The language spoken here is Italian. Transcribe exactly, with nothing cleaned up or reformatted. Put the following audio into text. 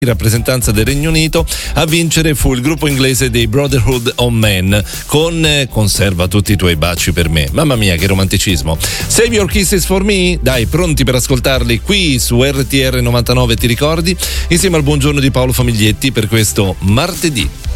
rappresentanza del Regno Unito. A vincere fu il gruppo inglese dei Brotherhood of Man con eh, Conserva tutti i tuoi baci per me. Mamma mia, che romanticismo. Save Your Kisses for Me? Dai, pronti per ascoltarli qui su R T R novantanove, ti ricordi? Insieme al buongiorno di Paolo Famiglietti per questo martedì.